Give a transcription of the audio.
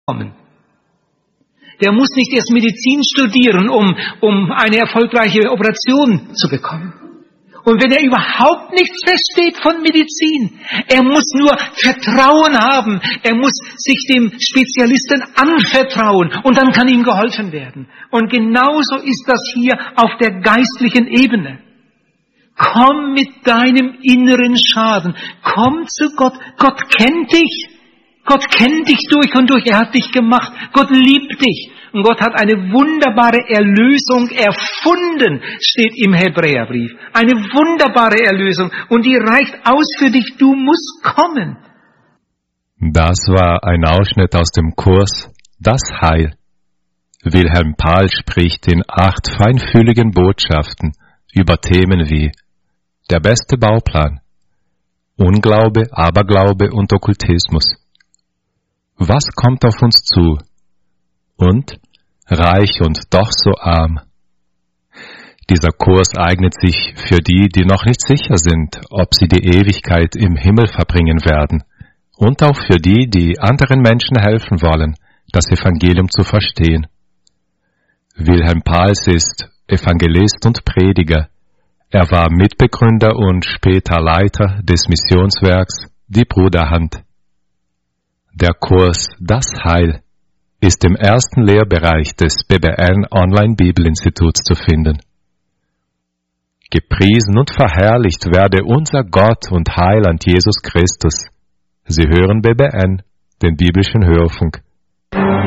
kommen. Der muss nicht erst Medizin studieren, um eine erfolgreiche Operation zu bekommen. Und wenn er überhaupt nichts versteht von Medizin, er muss nur Vertrauen haben, er muss sich dem Spezialisten anvertrauen und dann kann ihm geholfen werden. Und genauso ist das hier auf der geistlichen Ebene. Komm mit deinem inneren Schaden, komm zu Gott. Gott kennt dich. Gott kennt dich durch und durch, er hat dich gemacht. Gott liebt dich. Und Gott hat eine wunderbare Erlösung erfunden, steht im Hebräerbrief. Eine wunderbare Erlösung. Und die reicht aus für dich. Du musst kommen. Das war ein Ausschnitt aus dem Kurs Das Heil. Wilhelm Pahl spricht in 8 feinfühligen Botschaften über Themen wie der beste Bauplan, Unglaube, Aberglaube und Okkultismus. Was kommt auf uns zu? Und reich und doch so arm. Dieser Kurs eignet sich für die, die noch nicht sicher sind, ob sie die Ewigkeit im Himmel verbringen werden, und auch für die, die anderen Menschen helfen wollen, das Evangelium zu verstehen. Wilhelm Pahls ist Evangelist und Prediger. Er war Mitbegründer und später Leiter des Missionswerks Die Bruderhand. Der Kurs Das Heil ist im ersten Lehrbereich des BBN Online-Bibelinstituts zu finden. Gepriesen und verherrlicht werde unser Gott und Heiland Jesus Christus. Sie hören BBN, den biblischen Hörfunk.